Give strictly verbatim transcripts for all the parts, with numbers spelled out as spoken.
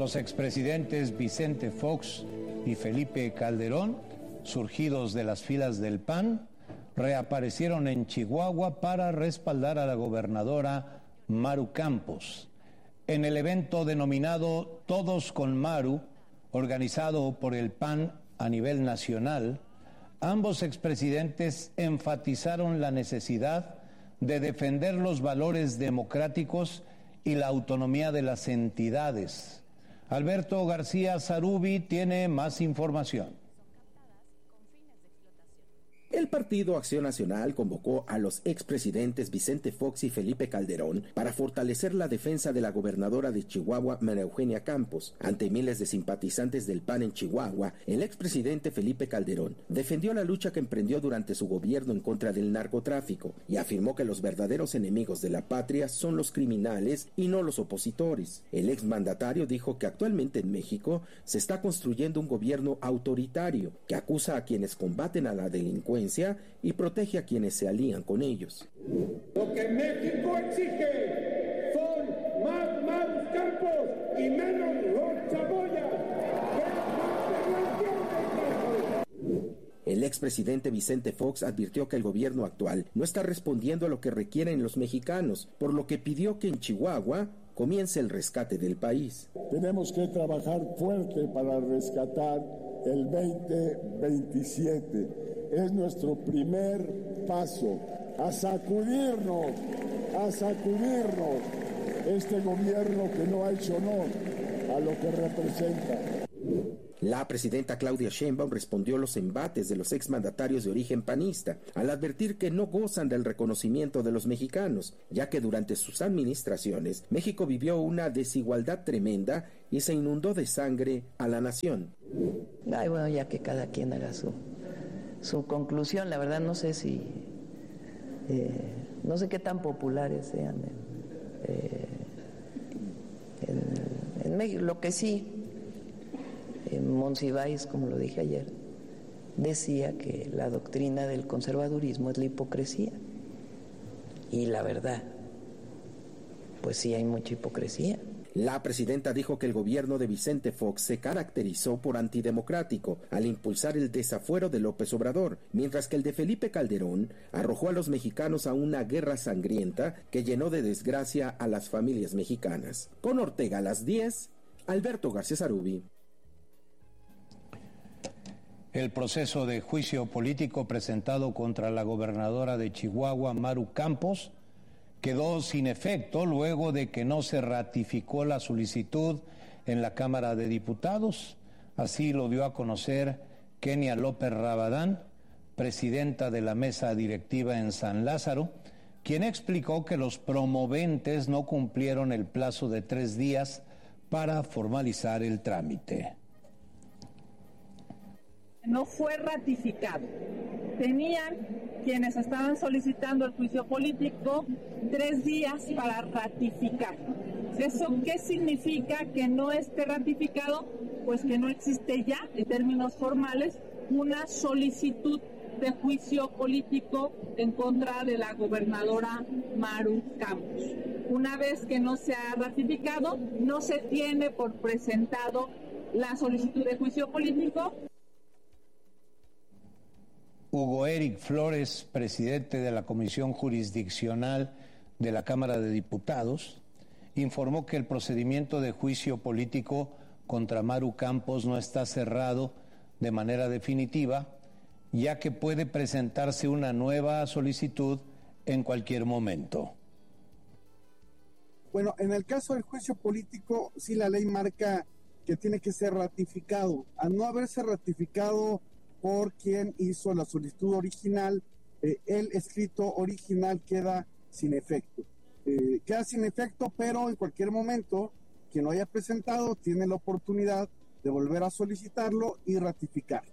Los expresidentes Vicente Fox y Felipe Calderón, surgidos de las filas del P A N, reaparecieron en Chihuahua para respaldar a la gobernadora Maru Campos. En el evento denominado Todos con Maru, organizado por el P A N a nivel nacional, ambos expresidentes enfatizaron la necesidad de defender los valores democráticos y la autonomía de las entidades. Alberto García Zarubi tiene más información. El Partido Acción Nacional convocó a los expresidentes Vicente Fox y Felipe Calderón para fortalecer la defensa de la gobernadora de Chihuahua, María Eugenia Campos. Ante miles de simpatizantes del P A N en Chihuahua, el expresidente Felipe Calderón defendió la lucha que emprendió durante su gobierno en contra del narcotráfico y afirmó que los verdaderos enemigos de la patria son los criminales y no los opositores. El exmandatario dijo que actualmente en México se está construyendo un gobierno autoritario que acusa a quienes combaten a la delincuencia y protege a quienes se alían con ellos. Lo que México exige son más Maru Campos y menos Lord Chaboya. El expresidente Vicente Fox advirtió que el gobierno actual no está respondiendo a lo que requieren los mexicanos, por lo que pidió que en Chihuahua comience el rescate del país. Tenemos que trabajar fuerte para rescatar el veinte veintisiete. Es nuestro primer paso a sacudirnos, a sacudirnos este gobierno que no ha hecho honor a lo que representa. La presidenta Claudia Sheinbaum respondió los embates de los exmandatarios de origen panista al advertir que no gozan del reconocimiento de los mexicanos, ya que durante sus administraciones México vivió una desigualdad tremenda y se inundó de sangre a la nación. Ay, bueno, ya que cada quien haga su, su conclusión, la verdad no sé si, eh, no sé qué tan populares sean en, eh, en, en México, lo que sí. Monsiváis, como lo dije ayer, decía que la doctrina del conservadurismo es la hipocresía. Y la verdad, pues sí hay mucha hipocresía. La presidenta dijo que el gobierno de Vicente Fox se caracterizó por antidemocrático al impulsar el desafuero de López Obrador, mientras que el de Felipe Calderón arrojó a los mexicanos a una guerra sangrienta que llenó de desgracia a las familias mexicanas. Con Ortega a las diez, Alberto García Zarubi. El proceso de juicio político presentado contra la gobernadora de Chihuahua, Maru Campos, quedó sin efecto luego de que no se ratificó la solicitud en la Cámara de Diputados. Así lo dio a conocer Kenia López Rabadán, presidenta de la mesa directiva en San Lázaro, quien explicó que los promoventes no cumplieron el plazo de tres días para formalizar el trámite. No fue ratificado. Tenían quienes estaban solicitando el juicio político tres días para ratificar. ¿Eso qué significa que no esté ratificado? Pues que no existe ya, en términos formales, una solicitud de juicio político en contra de la gobernadora Maru Campos. Una vez que no se ha ratificado, no se tiene por presentado la solicitud de juicio político. Hugo Eric Flores, presidente de la Comisión Jurisdiccional de la Cámara de Diputados, informó que el procedimiento de juicio político contra Maru Campos no está cerrado de manera definitiva, ya que puede presentarse una nueva solicitud en cualquier momento. Bueno, en el caso del juicio político, sí la ley marca que tiene que ser ratificado. Al no haberse ratificado por quien hizo la solicitud original, eh, el escrito original queda sin efecto. Eh, queda sin efecto, pero en cualquier momento, quien lo haya presentado tiene la oportunidad de volver a solicitarlo y ratificar.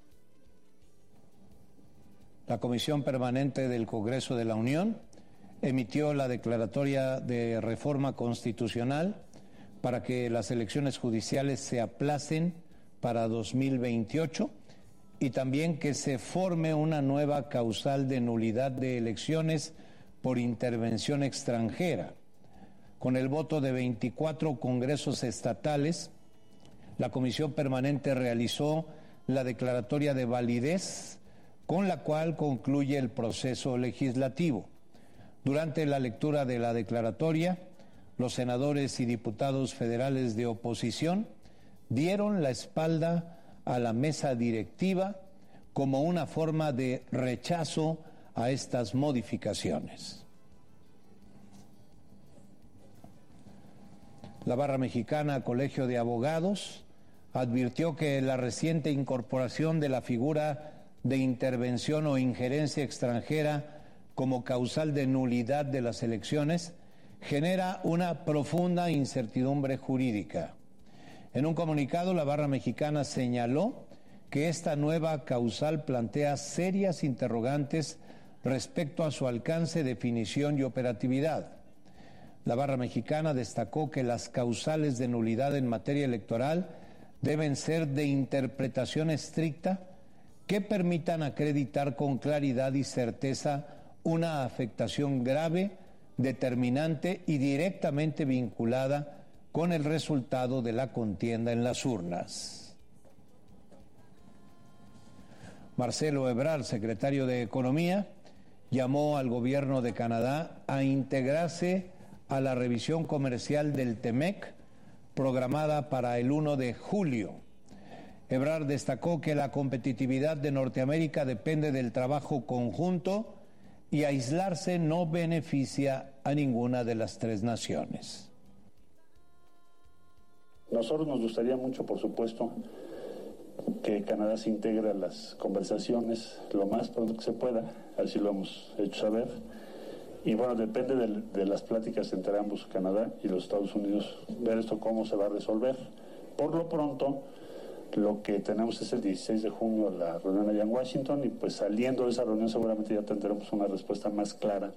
La Comisión Permanente del Congreso de la Unión emitió la declaratoria de reforma constitucional para que las elecciones judiciales se aplacen para dos mil veintiocho y también que se forme una nueva causal de nulidad de elecciones por intervención extranjera. Con el voto de veinticuatro congresos estatales, La comisión permanente realizó la declaratoria de validez, con la cual concluye el proceso legislativo. Durante la lectura de la declaratoria, los senadores y diputados federales de oposición dieron la espalda a la mesa directiva como una forma de rechazo a estas modificaciones. La Barra Mexicana Colegio de Abogados advirtió que la reciente incorporación de la figura de intervención o injerencia extranjera como causal de nulidad de las elecciones genera una profunda incertidumbre jurídica. En un comunicado, la Barra Mexicana señaló que esta nueva causal plantea serias interrogantes respecto a su alcance, definición y operatividad. La Barra Mexicana destacó que las causales de nulidad en materia electoral deben ser de interpretación estricta que permitan acreditar con claridad y certeza una afectación grave, determinante y directamente vinculada con el resultado de la contienda en las urnas. Marcelo Ebrard, secretario de Economía, llamó al gobierno de Canadá a integrarse a la revisión comercial del TEMEC programada para el primero de julio. Ebrard destacó que la competitividad de Norteamérica depende del trabajo conjunto y aislarse no beneficia a ninguna de las tres naciones. Nosotros nos gustaría mucho, por supuesto, que Canadá se integre a las conversaciones lo más pronto que se pueda, así lo hemos hecho saber. Y bueno, depende de, de las pláticas entre ambos, Canadá y los Estados Unidos, ver esto cómo se va a resolver. Por lo pronto, lo que tenemos es el dieciséis de junio la reunión allá en Washington y pues saliendo de esa reunión seguramente ya tendremos una respuesta más clara.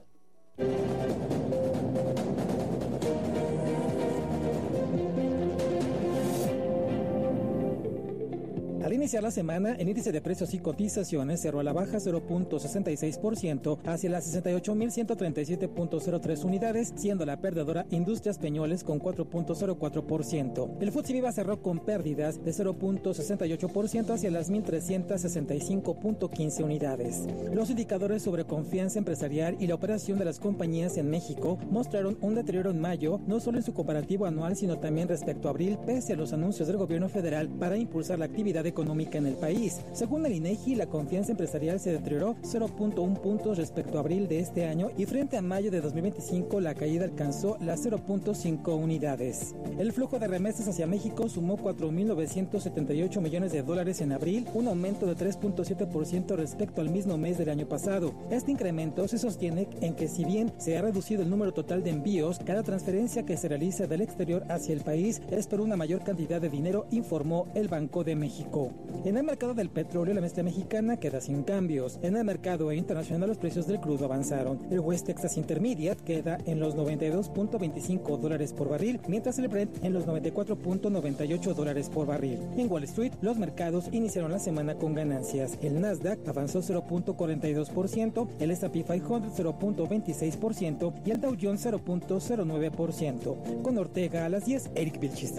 Al iniciar la semana, el índice de precios y cotizaciones cerró a la baja cero punto sesenta y seis por ciento hacia las sesenta y ocho mil ciento treinta y siete punto cero tres unidades, siendo la perdedora Industrias Peñoles con cuatro punto cero cuatro por ciento. El F T S E Viva cerró con pérdidas de cero punto sesenta y ocho por ciento hacia las mil trescientos sesenta y cinco punto quince unidades. Los indicadores sobre confianza empresarial y la operación de las compañías en México mostraron un deterioro en mayo, no solo en su comparativo anual, sino también respecto a abril, pese a los anuncios del gobierno federal para impulsar la actividad económica en el país. Según el INEGI, la confianza empresarial se deterioró cero punto uno puntos respecto a abril de este año y frente a mayo de dos mil veinticinco la caída alcanzó las cero punto cinco unidades. El flujo de remesas hacia México sumó cuatro mil novecientos setenta y ocho millones de dólares en abril, un aumento de tres punto siete por ciento respecto al mismo mes del año pasado. Este incremento se sostiene en que si bien se ha reducido el número total de envíos, cada transferencia que se realiza del exterior hacia el país es por una mayor cantidad de dinero, informó el Banco de México. En el mercado del petróleo, la mezcla mexicana queda sin cambios. En el mercado internacional, los precios del crudo avanzaron. El West Texas Intermediate queda en los noventa y dos punto veinticinco dólares por barril, mientras el Brent en los noventa y cuatro punto noventa y ocho dólares por barril. En Wall Street, los mercados iniciaron la semana con ganancias. El Nasdaq avanzó cero punto cuarenta y dos por ciento, el S and P quinientos cero punto veintiséis por ciento y el Dow Jones cero punto cero nueve por ciento. Con Ortega a las diez, Eric Vilchis.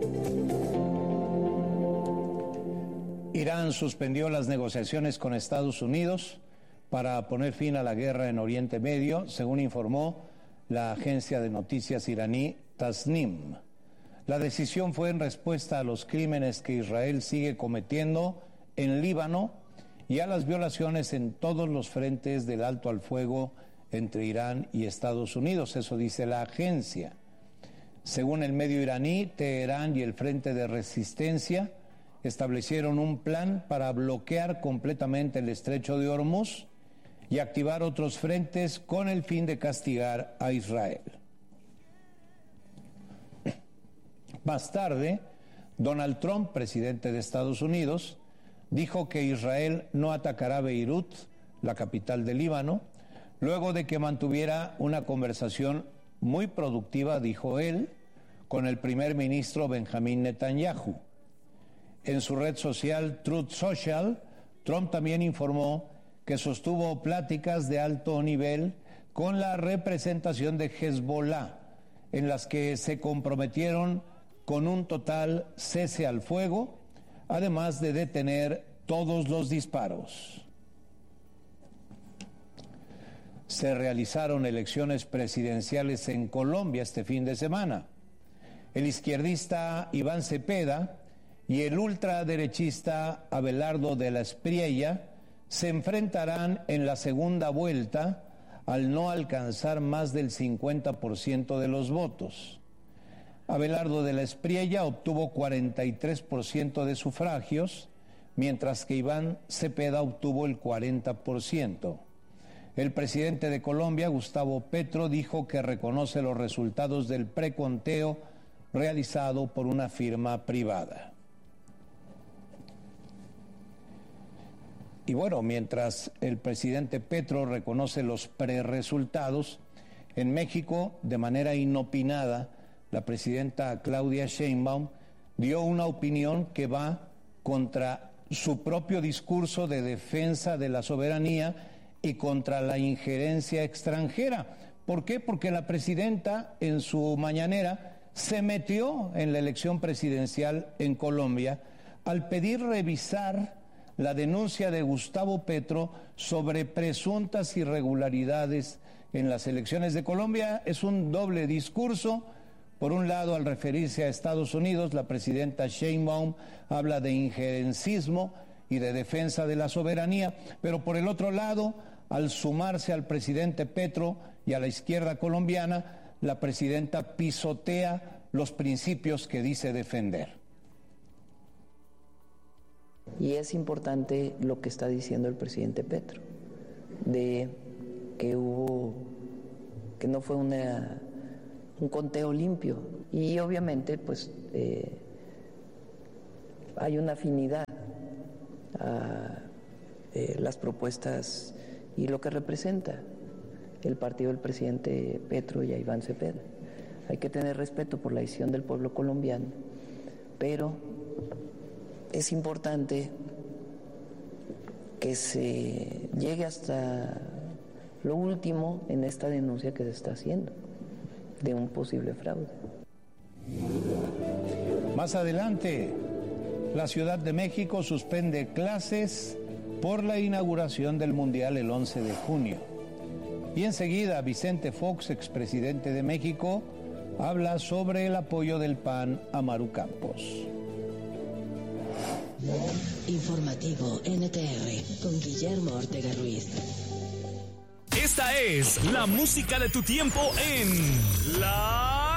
Irán suspendió las negociaciones con Estados Unidos para poner fin a la guerra en Oriente Medio, según informó la agencia de noticias iraní Tasnim. La decisión fue en respuesta a los crímenes que Israel sigue cometiendo en Líbano y a las violaciones en todos los frentes del alto al fuego entre Irán y Estados Unidos, eso dice la agencia. Según el medio iraní, Teherán y el Frente de Resistencia establecieron un plan para bloquear completamente el estrecho de Hormuz y activar otros frentes con el fin de castigar a Israel. Más tarde, Donald Trump, presidente de Estados Unidos, dijo que Israel no atacará Beirut, la capital del Líbano, luego de que mantuviera una conversación muy productiva, dijo él, con el primer ministro Benjamín Netanyahu. En su red social Truth Social, Trump también informó que sostuvo pláticas de alto nivel con la representación de Hezbollah, en las que se comprometieron con un total cese al fuego, además de detener todos los disparos. Se realizaron elecciones presidenciales en Colombia este fin de semana. El izquierdista Iván Cepeda y el ultraderechista Abelardo de la Espriella se enfrentarán en la segunda vuelta al no alcanzar más del cincuenta por ciento de los votos. Abelardo de la Espriella obtuvo cuarenta y tres por ciento de sufragios, mientras que Iván Cepeda obtuvo el cuarenta por ciento. El presidente de Colombia, Gustavo Petro, dijo que reconoce los resultados del preconteo realizado por una firma privada. Y bueno, mientras el presidente Petro reconoce los preresultados, en México, de manera inopinada, la presidenta Claudia Sheinbaum dio una opinión que va contra su propio discurso de defensa de la soberanía y contra la injerencia extranjera. ¿Por qué? Porque la presidenta en su mañanera se metió en la elección presidencial en Colombia al pedir revisar la denuncia de Gustavo Petro sobre presuntas irregularidades en las elecciones de Colombia. Es un doble discurso. Por un lado, al referirse a Estados Unidos, la presidenta Sheinbaum habla de injerencismo y de defensa de la soberanía, pero por el otro lado, al sumarse al presidente Petro y a la izquierda colombiana, la presidenta pisotea los principios que dice defender. Y es importante lo que está diciendo el presidente Petro, de que hubo, que no fue una, un conteo limpio. Y obviamente, pues, eh, hay una afinidad a eh, las propuestas y lo que representa el partido del presidente Petro y a Iván Cepeda. Hay que tener respeto por la decisión del pueblo colombiano, pero es importante que se llegue hasta lo último en esta denuncia que se está haciendo de un posible fraude. Más adelante, la Ciudad de México suspende clases por la inauguración del Mundial el once de junio. Y enseguida, Vicente Fox, expresidente de México, habla sobre el apoyo del P A N a Maru Campos. Informativo N T R con Guillermo Ortega Ruiz. Esta es la música de tu tiempo en La